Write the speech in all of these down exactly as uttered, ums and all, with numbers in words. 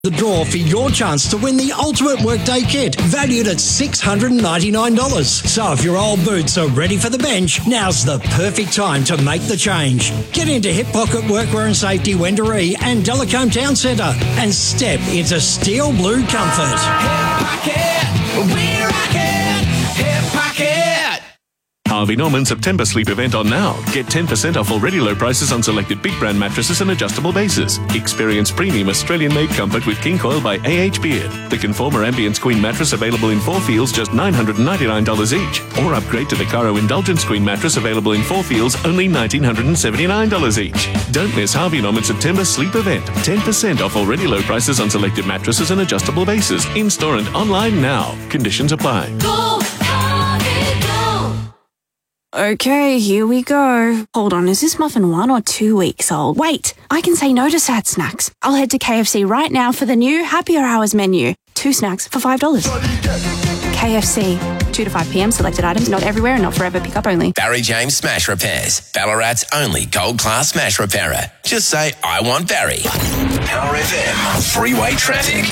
The draw for your chance to win the ultimate workday kit, valued at six hundred ninety-nine dollars. So if your old boots are ready for the bench, now's the perfect time to make the change. Get into Hip Pocket Workwear and Safety, Wendouree and Delacombe Town Centre and step into steel blue comfort. Hip Pocket, we rock it. Hip Pocket. Harvey Norman September sleep event on now. Get ten percent off already low prices on selected big brand mattresses and adjustable bases. Experience premium Australian-made comfort with King Coil by A H Beard. The Conformer Ambience Queen mattress available in four feels, just nine hundred ninety-nine dollars each. Or upgrade to the Caro Indulgence Queen mattress available in four feels, only one thousand nine hundred seventy-nine dollars each. Don't miss Harvey Norman September sleep event. ten percent off already low prices on selected mattresses and adjustable bases. In-store and online now. Conditions apply. Go, Harvey, go. Okay, here we go. Hold on, is this muffin one or two weeks old? Wait, I can say no to sad snacks. I'll head to K F C right now for the new Happier Hours menu. Two snacks for five dollars. K F C, two to five p.m. Selected items, not everywhere and not forever. Pickup only. Barry James Smash Repairs. Ballarat's only gold class smash repairer. Just say, I want Barry. Power F M. Freeway traffic.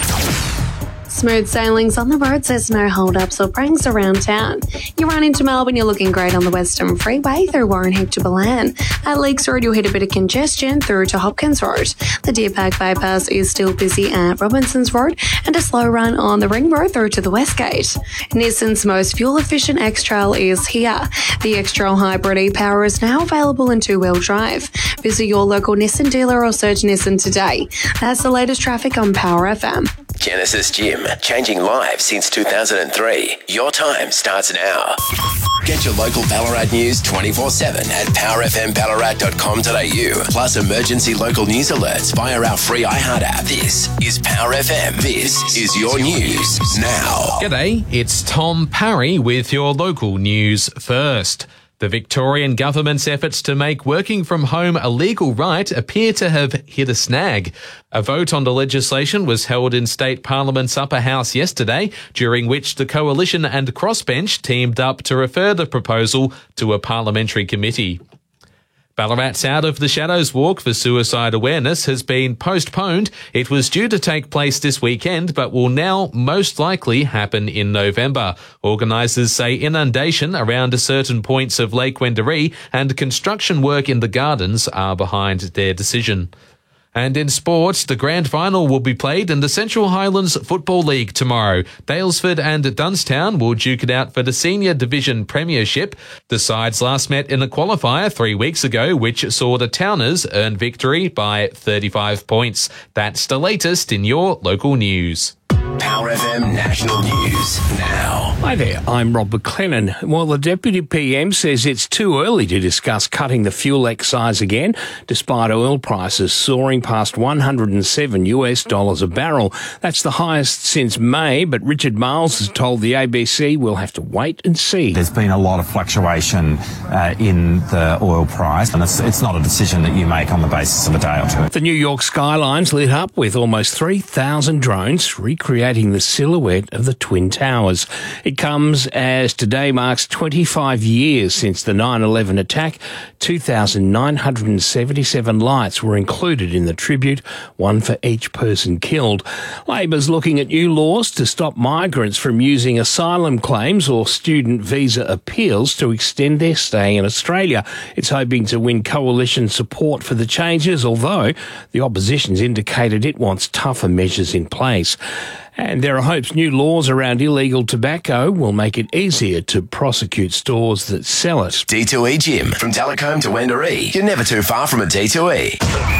Smooth sailings on the roads, there's no hold-ups or pranks around town. You run into Melbourne, you're looking great on the Western Freeway through Warrenheip to Balan. At Leaks Road, you'll hit a bit of congestion through to Hopkins Road. The Deer Park Bypass is still busy at Robinsons Road and a slow run on the Ring Road through to the West Gate. Nissan's most fuel-efficient X-Trail is here. The X-Trail Hybrid e-Power is now available in two-wheel drive. Visit your local Nissan dealer or search Nissan today. That's the latest traffic on Power F M. Genesis Gym, changing lives since two thousand three. Your time starts now. Get your local Ballarat news twenty-four seven at power f m ballarat dot com dot a u. Plus emergency local news alerts via our free iHeart app. This is Power F M. This is your news now. G'day, it's Tom Parry with your local news first. The Victorian government's efforts to make working from home a legal right appear to have hit a snag. A vote on the legislation was held in State Parliament's upper house yesterday, during which the Coalition and Crossbench teamed up to refer the proposal to a parliamentary committee. Ballarat's Out of the Shadows walk for suicide awareness has been postponed. It was due to take place this weekend, but will now most likely happen in November. Organisers say inundation around certain points of Lake Wendouree and construction work in the gardens are behind their decision. And in sports, the grand final will be played in the Central Highlands Football League tomorrow. Daylesford and Dunstown will duke it out for the Senior Division Premiership. The sides last met in a qualifier three weeks ago, which saw the Towners earn victory by thirty-five points. That's the latest in your local news. Power F M National News now. Hi there, I'm Rob McLennan. Well, the Deputy P M says it's too early to discuss cutting the fuel excise again, despite oil prices soaring past one hundred seven US dollars a barrel. That's the highest since May, but Richard Miles has told the A B C we'll have to wait and see. There's been a lot of fluctuation uh, in the oil price, and it's, it's not a decision that you make on the basis of a day or two. The New York skyline's lit up with almost three thousand drones recreating the silhouette of the Twin Towers. It comes as today marks twenty-five years since the nine eleven attack. two thousand nine hundred seventy-seven lights were included in the tribute, one for each person killed. Labor's looking at new laws to stop migrants from using asylum claims or student visa appeals to extend their stay in Australia. It's hoping to win coalition support for the changes, although the opposition's indicated it wants tougher measures in place. And there are hopes new laws around illegal tobacco will make it easier to prosecute stores that sell it. D two E Gym, from Delacombe to Wendouree. You're never too far from a D two E.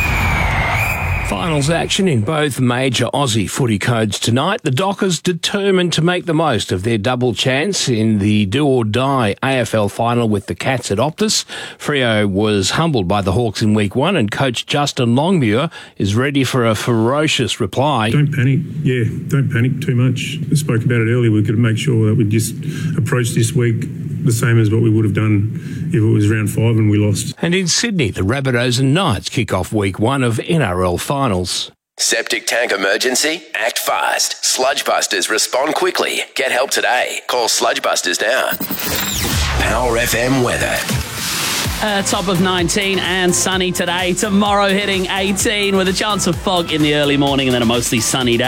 Finals action in both major Aussie footy codes tonight. The Dockers determined to make the most of their double chance in the do-or-die A F L final with the Cats at Optus. Freo was humbled by the Hawks in week one, and coach Justin Longmuir is ready for a ferocious reply. Don't panic. Yeah, don't panic too much. I spoke about it earlier. We've got to make sure that we just approach this week the same as what we would have done if it was round five and we lost. And in Sydney, the Rabbitohs and Knights kick off week one of N R L finals. Septic tank emergency? Act fast. Sludgebusters respond quickly. Get help today. Call Sludgebusters now. Power F M weather. Uh, top of nineteen and sunny today. Tomorrow hitting eighteen with a chance of fog in the early morning and then a mostly sunny day.